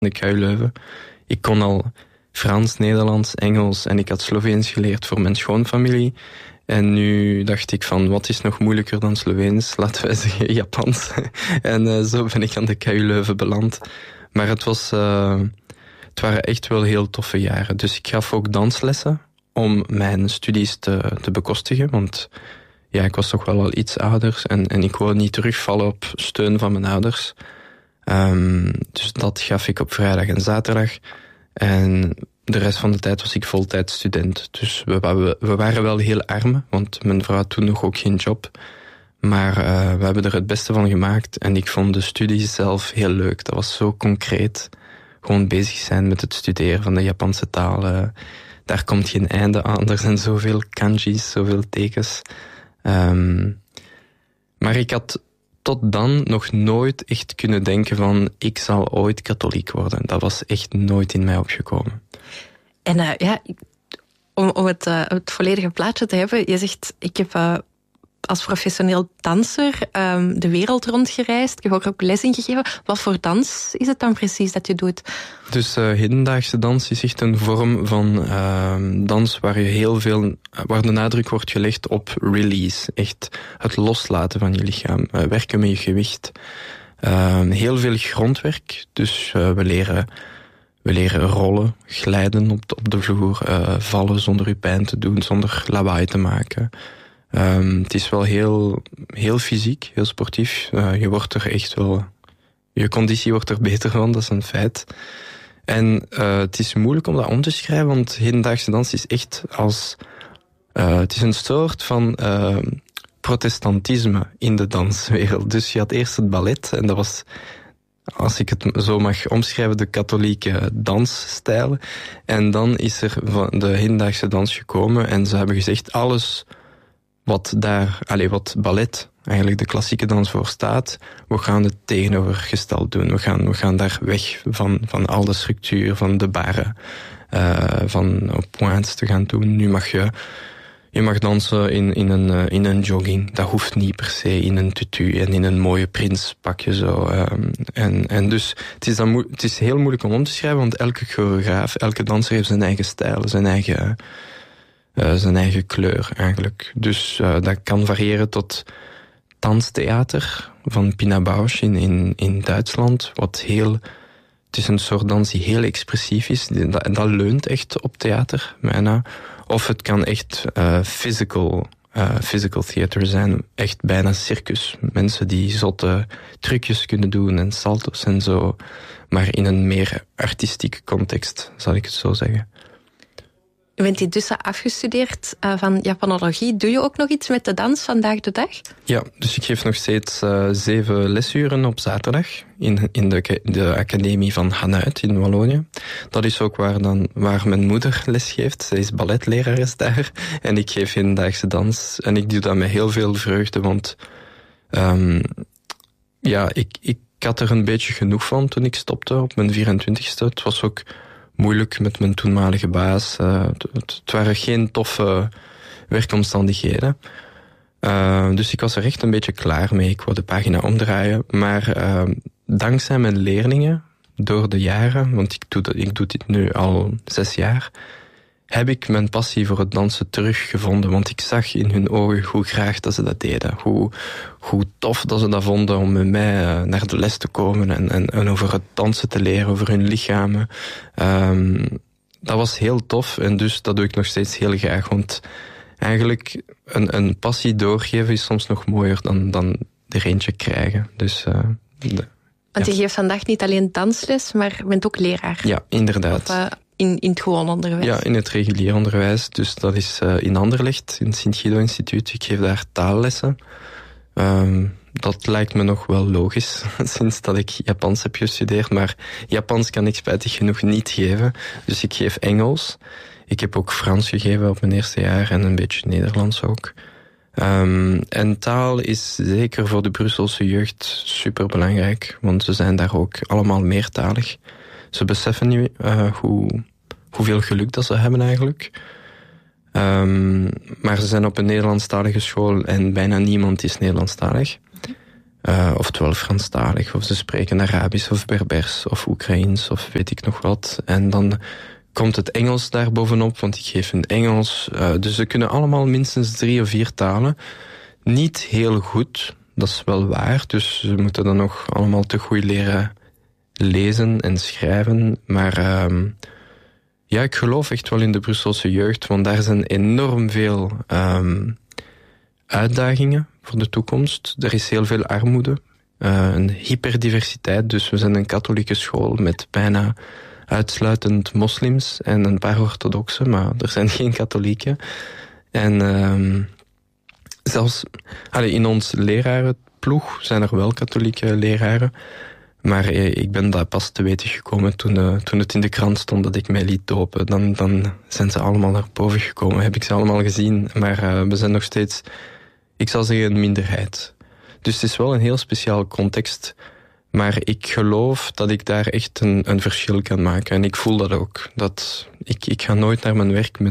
de KU Leuven. Ik kon al Frans, Nederlands, Engels en ik had Sloveens geleerd voor mijn schoonfamilie. En nu dacht ik van, wat is nog moeilijker dan Sloveens? Laten wij zeggen Japans. En zo ben ik aan de KU Leuven beland. Maar het waren echt wel heel toffe jaren. Dus ik gaf ook danslessen om mijn studies te bekostigen. Want ja, ik was toch wel al iets ouder en ik wou niet terugvallen op steun van mijn ouders. Dus dat gaf ik op vrijdag en zaterdag. En de rest van de tijd was ik voltijds student. Dus we waren wel heel arm, want mijn vrouw had toen nog ook geen job. Maar we hebben er het beste van gemaakt. En ik vond de studie zelf heel leuk. Dat was zo concreet. Gewoon bezig zijn met het studeren van de Japanse taal. Daar komt geen einde aan. Er zijn zoveel kanjis, zoveel tekens. Maar ik had tot dan nog nooit echt kunnen denken van, ik zal ooit katholiek worden. Dat was echt nooit in mij opgekomen. En om het volledige plaatje te hebben, je zegt, ik heb als professioneel danser de wereld rondgereisd. Je hebt ook les ingegeven. Wat voor dans is het dan precies dat je doet? Dus hedendaagse dans is echt een vorm van dans waar de nadruk wordt gelegd op release. Echt het loslaten van je lichaam. Werken met je gewicht. Heel veel grondwerk. Dus we leren rollen, glijden op de vloer, vallen zonder je pijn te doen, zonder lawaai te maken. Het is wel heel fysiek, heel sportief. Je wordt er echt wel, je conditie wordt er beter van, dat is een feit. En het is moeilijk om dat om te schrijven, want hedendaagse dans is echt het is een soort van protestantisme in de danswereld. Dus je had eerst het ballet, en dat was, als ik het zo mag omschrijven, de katholieke dansstijlen. En dan is er de hedendaagse dans gekomen en ze hebben gezegd, alles wat ballet, eigenlijk de klassieke dans voor staat, we gaan het tegenovergesteld doen. We gaan daar weg van al de structuur, van de barren, van op points te gaan doen. Nu mag je mag dansen in een jogging. Dat hoeft niet per se in een tutu en in een mooie prinspakje zo. En dus het is heel moeilijk om te schrijven, want elke choreograaf, elke danser heeft zijn eigen stijl, zijn eigen kleur eigenlijk. Dus dat kan variëren tot danstheater van Pina Bausch in Duitsland. Het is een soort dans die heel expressief is. Dat leunt echt op theater, bijna. Of het kan echt physical theater zijn. Echt bijna circus. Mensen die zotte trucjes kunnen doen en salto's en zo. Maar in een meer artistieke context, zal ik het zo zeggen. Je bent intussen afgestudeerd van Japanologie. Doe je ook nog iets met de dans vandaag de dag? Ja, dus ik geef nog steeds 7 lesuren op zaterdag in de academie van Hanuit in Wallonië. Dat is ook waar mijn moeder les geeft. Zij is balletlerares daar. En ik geef hedendaagse dans. En ik doe dat met heel veel vreugde, want ik had er een beetje genoeg van toen ik stopte op mijn 24ste. Het was ook moeilijk met mijn toenmalige baas. Het waren geen toffe werkomstandigheden. Dus ik was er echt een beetje klaar mee. Ik wou de pagina omdraaien. Maar dankzij mijn leerlingen, door de jaren, want ik doe dit nu al 6 jaar, heb ik mijn passie voor het dansen teruggevonden. Want ik zag in hun ogen hoe graag dat ze dat deden. Hoe tof dat ze dat vonden om met mij naar de les te komen en over het dansen te leren, over hun lichamen. Dat was heel tof en dus dat doe ik nog steeds heel graag. Want eigenlijk een passie doorgeven is soms nog mooier dan er eentje krijgen. Dus, want je geeft vandaag niet alleen dansles, maar je bent ook leraar. Ja, inderdaad. Of, in het gewoon onderwijs? Ja, in het regulier onderwijs. Dus dat is in Anderlecht, in het Sint-Guido-instituut. Ik geef daar taallessen. Dat lijkt me nog wel logisch, sinds dat ik Japans heb gestudeerd. Maar Japans kan ik spijtig genoeg niet geven. Dus ik geef Engels. Ik heb ook Frans gegeven op mijn eerste jaar en een beetje Nederlands ook. En taal is zeker voor de Brusselse jeugd superbelangrijk. Want ze zijn daar ook allemaal meertalig. Ze beseffen nu hoeveel geluk dat ze hebben eigenlijk. Maar ze zijn op een Nederlandstalige school en bijna niemand is Nederlandstalig. Oftewel Franstalig, of ze spreken Arabisch of Berbers of Oekraïens of weet ik nog wat. En dan komt het Engels daar bovenop, want ik geef in Engels. Dus ze kunnen allemaal minstens 3 of 4 talen. Niet heel goed, dat is wel waar. Dus ze moeten dan nog allemaal te goed leren lezen en schrijven. Maar ja, ik geloof echt wel in de Brusselse jeugd, want daar zijn enorm veel uitdagingen voor de toekomst. Er is heel veel armoede, een hyperdiversiteit. Dus we zijn een katholieke school met bijna uitsluitend moslims en een paar orthodoxen, maar er zijn geen katholieken. En zelfs in ons lerarenploeg zijn er wel katholieke leraren. Maar ik ben daar pas te weten gekomen toen het in de krant stond dat ik mij liet dopen. Dan zijn ze allemaal naar boven gekomen, heb ik ze allemaal gezien. Maar we zijn nog steeds, ik zal zeggen, een minderheid. Dus het is wel een heel speciaal context. Maar ik geloof dat ik daar echt een verschil kan maken. En ik voel dat ook. Dat ik ga nooit naar mijn werk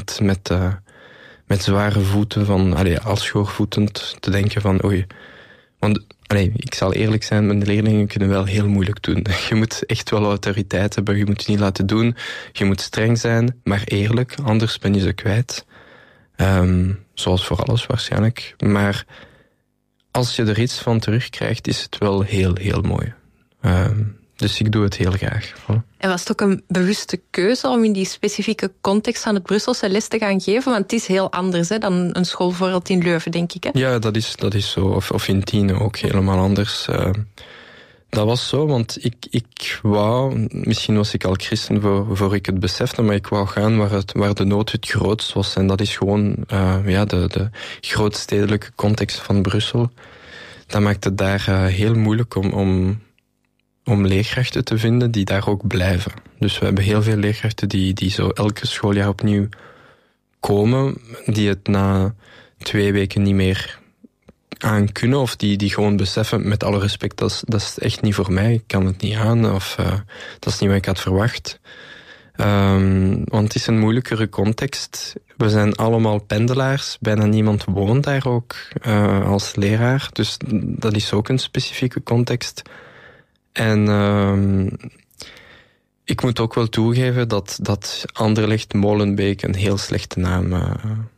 met zware voeten, als schoorvoetend te denken van oei. Want ik zal eerlijk zijn, mijn leerlingen kunnen wel heel moeilijk doen. Je moet echt wel autoriteit hebben, je moet het niet laten doen. Je moet streng zijn, maar eerlijk, anders ben je ze kwijt. Zoals voor alles waarschijnlijk. Maar als je er iets van terugkrijgt, is het wel heel, heel mooi. Dus ik doe het heel graag. En was het ook een bewuste keuze om in die specifieke context van het Brusselse les te gaan geven? Want het is heel anders dan een school bijvoorbeeld in Leuven, denk ik. Hè? Ja, dat is zo. Of in Tiene ook helemaal anders. Dat was zo, want ik wou... Misschien was ik al christen voor ik het besefte, maar ik wou gaan waar de nood het grootst was. En dat is gewoon de grootstedelijke context van Brussel. Dat maakt het daar heel moeilijk om leerkrachten te vinden die daar ook blijven. Dus we hebben heel veel leerkrachten die zo elke schooljaar opnieuw komen, die het na 2 weken niet meer aan kunnen, of die gewoon beseffen, met alle respect, dat is echt niet voor mij, ik kan het niet aan, of dat is niet wat ik had verwacht. Want het is een moeilijkere context. We zijn allemaal pendelaars, bijna niemand woont daar ook als leraar, dus dat is ook een specifieke context. En ik moet ook wel toegeven dat Anderlecht, Molenbeek een heel slechte naam...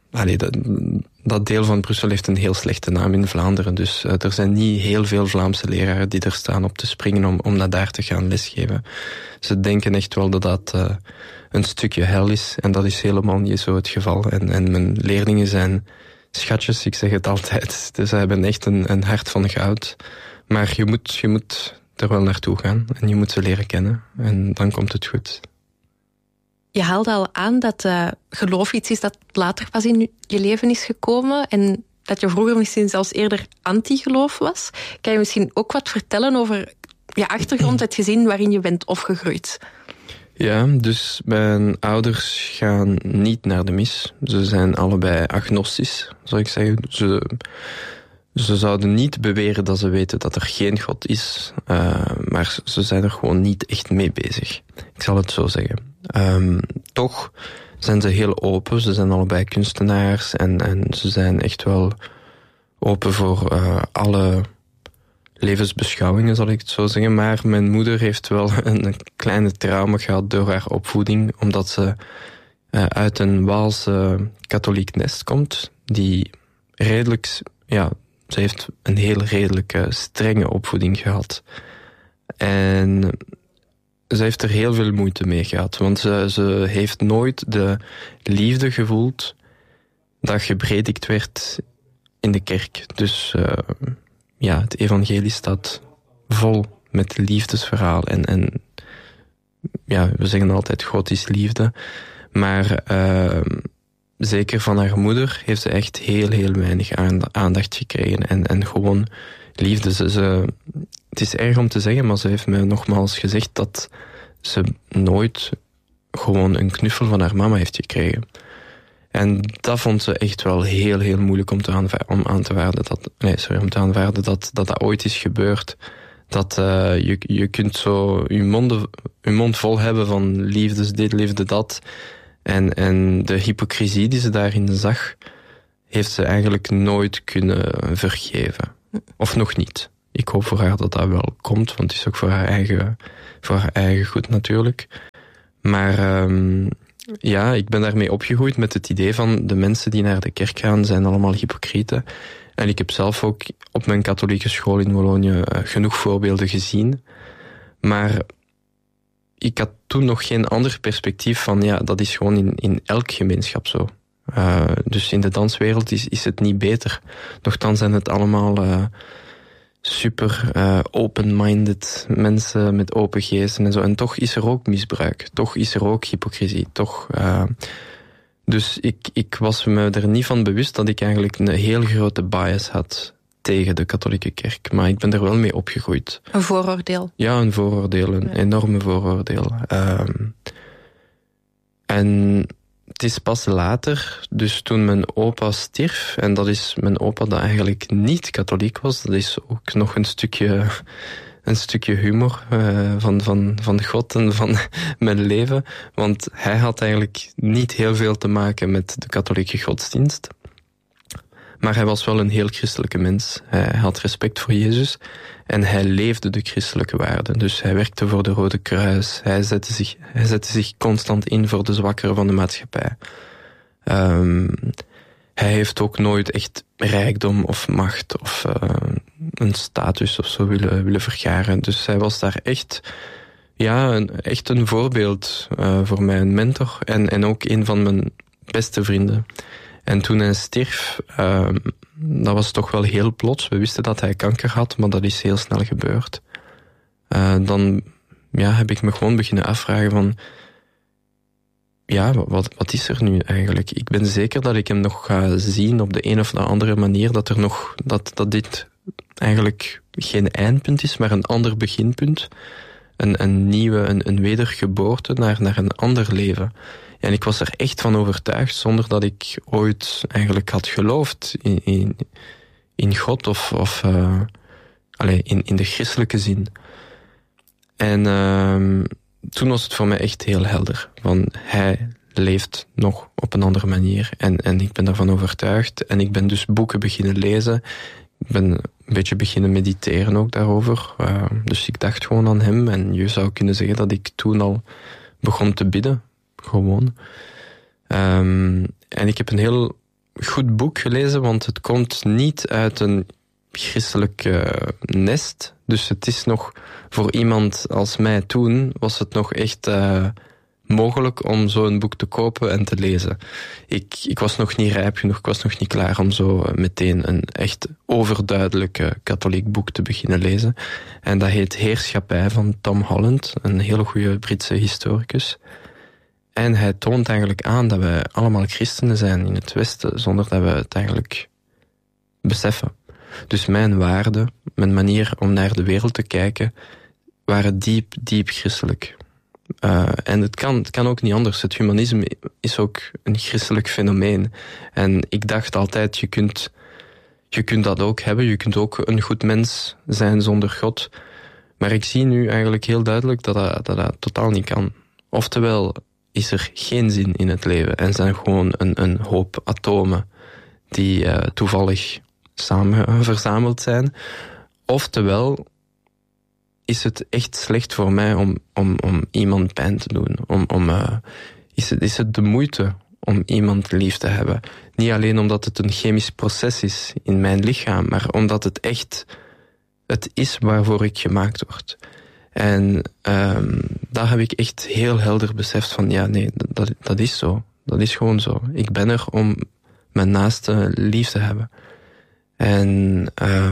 dat deel van Brussel heeft een heel slechte naam in Vlaanderen. Dus er zijn niet heel veel Vlaamse leraren die er staan op te springen om naar daar te gaan lesgeven. Ze denken echt wel dat een stukje hel is. En dat is helemaal niet zo het geval. En mijn leerlingen zijn schatjes, ik zeg het altijd. Dus ze hebben echt een hart van goud. Maar je moet er wel naartoe gaan. En je moet ze leren kennen. En dan komt het goed. Je haalde al aan dat geloof iets is dat later pas in je leven is gekomen. En dat je vroeger misschien zelfs eerder anti-geloof was. Kan je misschien ook wat vertellen over je achtergrond, het gezin waarin je bent opgegroeid? Ja, dus mijn ouders gaan niet naar de mis. Ze zijn allebei agnostisch, zou ik zeggen. Ze zouden niet beweren dat ze weten dat er geen God is, maar ze zijn er gewoon niet echt mee bezig. Ik zal het zo zeggen. Toch zijn ze heel open. Ze zijn allebei kunstenaars en ze zijn echt wel open voor alle levensbeschouwingen, zal ik het zo zeggen. Maar mijn moeder heeft wel een kleine trauma gehad door haar opvoeding, omdat ze uit een Waalse katholiek nest komt, die redelijk... Ze heeft een heel redelijke, strenge opvoeding gehad. En ze heeft er heel veel moeite mee gehad. Want ze heeft nooit de liefde gevoeld dat gepredikt werd in de kerk. Dus het evangelie staat vol met liefdesverhaal. En we zeggen altijd God is liefde. Maar... zeker van haar moeder heeft ze echt heel, heel weinig aandacht gekregen. En gewoon liefde. Het is erg om te zeggen, maar ze heeft me nogmaals gezegd dat ze nooit gewoon een knuffel van haar mama heeft gekregen. En dat vond ze echt wel heel, heel moeilijk om aan te aanvaarden dat ooit is gebeurd. Dat je kunt zo je mond vol hebben van liefdes dit, liefde dat... En de hypocrisie die ze daarin zag, heeft ze eigenlijk nooit kunnen vergeven. Of nog niet. ik hoop voor haar dat dat wel komt, want het is ook voor haar eigen goed natuurlijk. Maar ja, ik ben daarmee opgegroeid met het idee van de mensen die naar de kerk gaan zijn allemaal hypocrieten. En ik heb zelf ook op mijn katholieke school in Wallonië genoeg voorbeelden gezien. Maar ik had toen nog geen ander perspectief van, ja, dat is gewoon in elk gemeenschap zo. Dus in de danswereld is het niet beter. Nochtans zijn het allemaal super open-minded mensen met open geesten en zo. En toch is er ook misbruik. Toch is er ook hypocrisie. Dus ik was me er niet van bewust dat ik eigenlijk een heel grote bias had tegen de katholieke kerk. Maar ik ben er wel mee opgegroeid. Een vooroordeel? Ja, een vooroordeel. Een enorme vooroordeel. En het is pas later, dus toen mijn opa stierf, en dat is mijn opa dat eigenlijk niet katholiek was, dat is ook nog een stukje humor van God en van mijn leven, want hij had eigenlijk niet heel veel te maken met de katholieke godsdienst. Maar hij was wel een heel christelijke mens. Hij had respect voor Jezus en hij leefde de christelijke waarden. Dus hij werkte voor de Rode Kruis. Hij zette zich constant in voor de zwakkeren van de maatschappij. Hij heeft ook nooit echt rijkdom of macht of een status of zo willen vergaren. Dus hij was daar echt een voorbeeld voor mij, een mentor en ook een van mijn beste vrienden. En toen hij stierf, dat was toch wel heel plots. We wisten dat hij kanker had, maar dat is heel snel gebeurd. Dan heb ik me gewoon beginnen afvragen van, ja, wat is er nu eigenlijk? Ik ben zeker dat ik hem nog ga zien op de een of de andere manier, dat dit eigenlijk geen eindpunt is, maar een ander beginpunt. Een wedergeboorte naar een ander leven. En ik was er echt van overtuigd, zonder dat ik ooit eigenlijk had geloofd in God of in de christelijke zin. En toen was het voor mij echt heel helder. Van hij leeft nog op een andere manier. En ik ben daarvan overtuigd. En ik ben dus boeken beginnen lezen. Ik ben een beetje beginnen mediteren ook daarover. Dus ik dacht gewoon aan hem. En je zou kunnen zeggen dat ik toen al begon te bidden. Gewoon. En ik heb een heel goed boek gelezen, want het komt niet uit een christelijk nest. Dus het is nog, voor iemand als mij toen, was het nog echt mogelijk om zo'n boek te kopen en te lezen. Ik was nog niet rijp genoeg, ik was nog niet klaar om zo meteen een echt overduidelijk katholiek boek te beginnen lezen. En dat heet Heerschappij van Tom Holland, een hele goede Britse historicus. En hij toont eigenlijk aan dat wij allemaal christenen zijn in het Westen, zonder dat we het eigenlijk beseffen. Dus mijn waarden, mijn manier om naar de wereld te kijken, waren diep christelijk. En het kan ook niet anders. Het humanisme is ook een christelijk fenomeen. En ik dacht altijd, je kunt dat ook hebben. Je kunt ook een goed mens zijn zonder God. Maar ik zie nu eigenlijk heel duidelijk dat dat totaal niet kan. Oftewel is er geen zin in het leven en zijn gewoon een hoop atomen die toevallig samen verzameld zijn. Oftewel is het echt slecht voor mij om iemand pijn te doen. Is het de moeite om iemand lief te hebben? Niet alleen omdat het een chemisch proces is in mijn lichaam, maar omdat het echt het is waarvoor ik gemaakt word. En daar heb ik echt heel helder beseft van, ja, nee, dat is zo. Dat is gewoon zo. Ik ben er om mijn naaste lief te hebben. En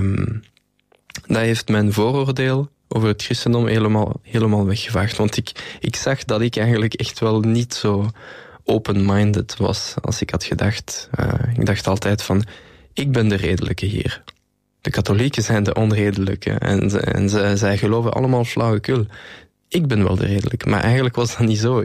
dat heeft mijn vooroordeel over het christendom helemaal weggevaagd. Want ik zag dat ik eigenlijk echt wel niet zo open-minded was als ik had gedacht. Ik dacht altijd van, ik ben de redelijke hier. De katholieken zijn de onredelijke en zij geloven allemaal flauwekul. Ik ben wel de redelijke, maar eigenlijk was dat niet zo.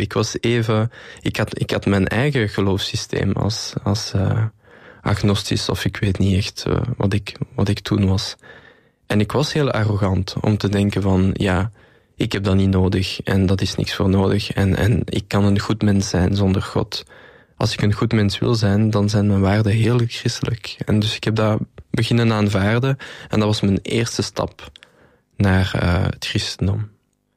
Ik had mijn eigen geloofssysteem als agnostisch, of ik weet niet echt wat ik toen was. En ik was heel arrogant om te denken van, ja, ik heb dat niet nodig en dat is niks voor nodig. En ik kan een goed mens zijn zonder God. Als ik een goed mens wil zijn, dan zijn mijn waarden heel christelijk. En dus ik heb dat beginnen aanvaarden. En dat was mijn eerste stap naar het christendom.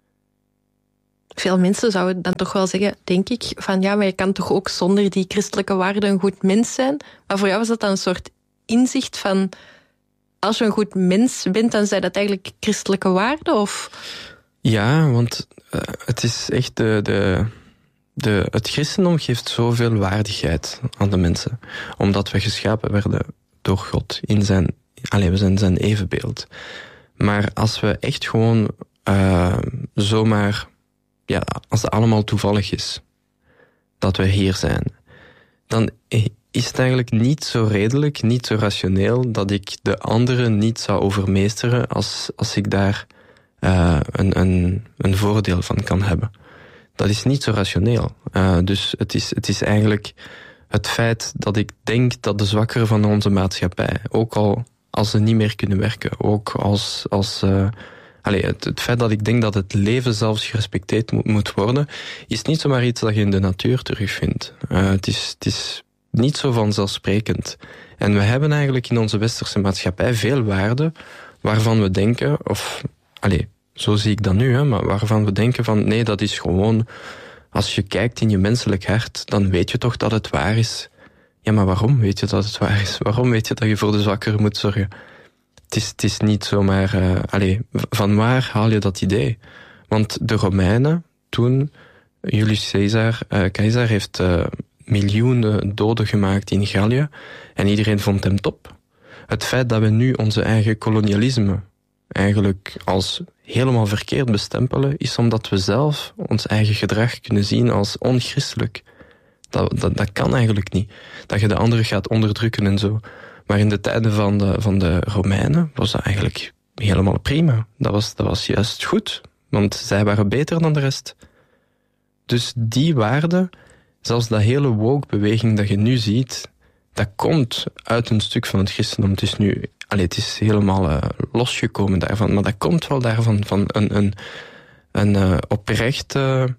Veel mensen zouden dan toch wel zeggen, denk ik, van ja, maar je kan toch ook zonder die christelijke waarden een goed mens zijn? Maar voor jou was dat dan een soort inzicht van, als je een goed mens bent, dan zijn dat eigenlijk christelijke waarden? Of? Ja, want het is echt het christendom geeft zoveel waardigheid aan de mensen. Omdat we geschapen werden door God. We zijn zijn evenbeeld. Maar als we echt gewoon zomaar, ja, als het allemaal toevallig is dat we hier zijn, dan is het eigenlijk niet zo redelijk, niet zo rationeel, dat ik de anderen niet zou overmeesteren als ik daar een voordeel van kan hebben. Dat is niet zo rationeel. Dus het is eigenlijk het feit dat ik denk dat de zwakkeren van onze maatschappij, ook al als ze niet meer kunnen werken, ook het feit dat ik denk dat het leven zelfs gerespecteerd moet worden, is niet zomaar iets dat je in de natuur terugvindt. Het is niet zo vanzelfsprekend. En we hebben eigenlijk in onze westerse maatschappij veel waarden waarvan we denken, zo zie ik dat nu, maar waarvan we denken van nee, dat is gewoon, als je kijkt in je menselijk hart, dan weet je toch dat het waar is. Ja, maar waarom weet je dat het waar is? Waarom weet je dat je voor de zwakkeren moet zorgen? Het is niet zomaar, van waar haal je dat idee? Want de Romeinen, toen, Julius Caesar heeft miljoenen doden gemaakt in Gallië en iedereen vond hem top. Het feit dat we nu onze eigen kolonialisme eigenlijk als helemaal verkeerd bestempelen, is omdat we zelf ons eigen gedrag kunnen zien als onchristelijk. Dat kan eigenlijk niet. Dat je de anderen gaat onderdrukken en zo. Maar in de tijden van de Romeinen was dat eigenlijk helemaal prima. Dat was juist goed, want zij waren beter dan de rest. Dus die waarde, zelfs dat hele woke-beweging dat je nu ziet, dat komt uit een stuk van het christendom. Het is helemaal losgekomen daarvan, maar dat komt wel daarvan, van een oprechte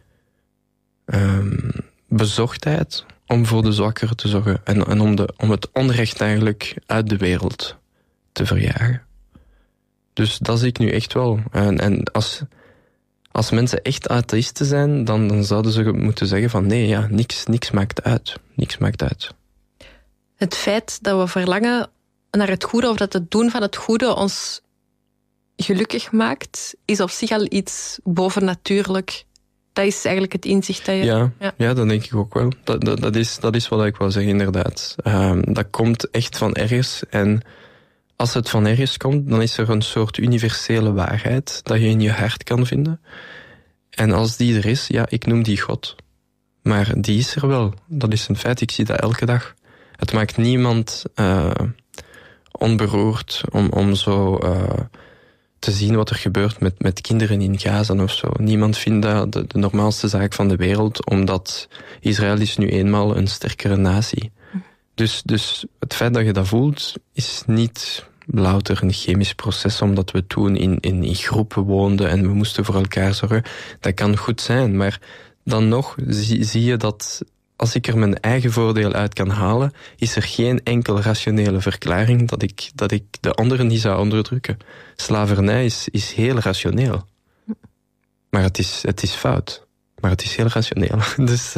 bezorgdheid om voor de zwakkeren te zorgen en om het onrecht eigenlijk uit de wereld te verjagen. Dus dat zie ik nu echt wel. En als mensen echt atheïsten zijn, dan zouden ze moeten zeggen van nee, ja, niks maakt uit. Niks maakt uit. Het feit dat we verlangen naar het goede, of dat het doen van het goede ons gelukkig maakt, is op zich al iets bovennatuurlijk. Dat is eigenlijk het inzicht dat je... Ja, dat denk ik ook wel. Dat is wat ik wil zeggen, inderdaad. Dat komt echt van ergens. En als het van ergens komt, dan is er een soort universele waarheid dat je in je hart kan vinden. En als die er is, ja, ik noem die God. Maar die is er wel. Dat is een feit. Ik zie dat elke dag. Het maakt niemand onberoerd om zo te zien wat er gebeurt met kinderen in Gaza of zo. Niemand vindt dat de normaalste zaak van de wereld, omdat Israël is nu eenmaal een sterkere natie. Dus het feit dat je dat voelt, is niet louter een chemisch proces, omdat we toen in groepen woonden en we moesten voor elkaar zorgen. Dat kan goed zijn, maar dan nog zie je dat als ik er mijn eigen voordeel uit kan halen, is er geen enkel rationele verklaring dat ik de anderen niet zou onderdrukken. Slavernij is heel rationeel. Maar het is fout. Maar het is heel rationeel. Dus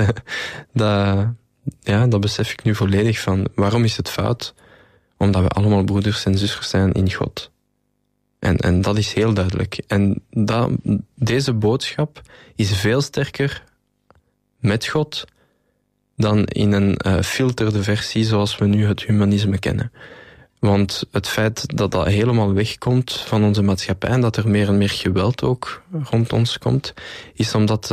dat besef ik nu volledig van. Waarom is het fout? Omdat we allemaal broeders en zusters zijn in God. En dat is heel duidelijk. En deze boodschap is veel sterker met God dan in een filterde versie zoals we nu het humanisme kennen. Want het feit dat dat helemaal wegkomt van onze maatschappij en dat er meer en meer geweld ook rond ons komt, is omdat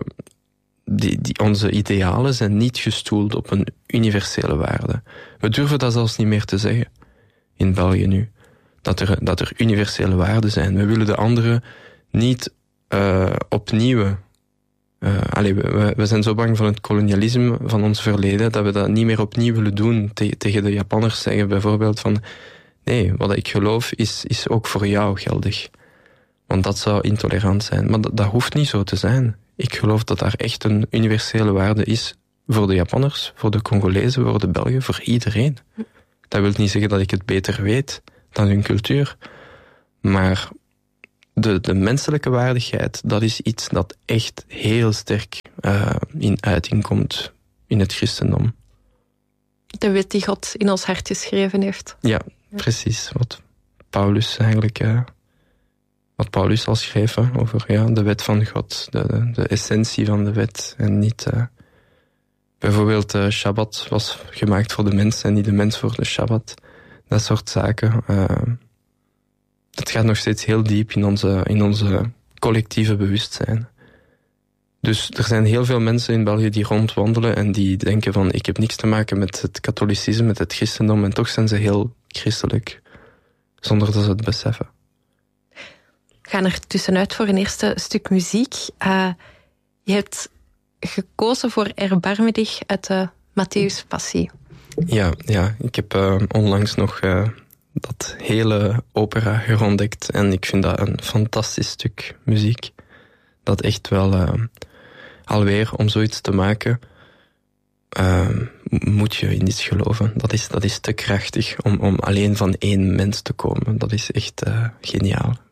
onze idealen zijn niet gestoeld op een universele waarde. We durven dat zelfs niet meer te zeggen in België nu. Dat er universele waarden zijn. We willen de anderen niet opnieuw. We zijn zo bang van het kolonialisme van ons verleden dat we dat niet meer opnieuw willen doen. Tegen de Japanners zeggen bijvoorbeeld van nee, wat ik geloof is ook voor jou geldig. Want dat zou intolerant zijn. Maar dat hoeft niet zo te zijn. Ik geloof dat daar echt een universele waarde is voor de Japanners, voor de Congolezen, voor de Belgen, voor iedereen. Dat wil niet zeggen dat ik het beter weet dan hun cultuur. Maar de menselijke waardigheid, dat is iets dat echt heel sterk in uiting komt in het christendom. De wet die God in ons hart geschreven heeft. Ja, precies. Wat Paulus eigenlijk... wat Paulus al schreef over de wet van God. De essentie van de wet. En niet... bijvoorbeeld Shabbat was gemaakt voor de mens en niet de mens voor de Shabbat. Dat soort zaken. Dat gaat nog steeds heel diep in onze collectieve bewustzijn. Dus er zijn heel veel mensen in België die rondwandelen en die denken van ik heb niks te maken met het katholicisme, met het christendom, en toch zijn ze heel christelijk, zonder dat ze het beseffen. We gaan er tussenuit voor een eerste stuk muziek. Je hebt gekozen voor Erbarme dich uit de Matthäus Passie. Ja, ik heb onlangs nog dat hele opera herontdekt en ik vind dat een fantastisch stuk muziek. Dat echt wel... alweer, om zoiets te maken, moet je in iets geloven. Dat is te krachtig om alleen van één mens te komen. Dat is echt geniaal.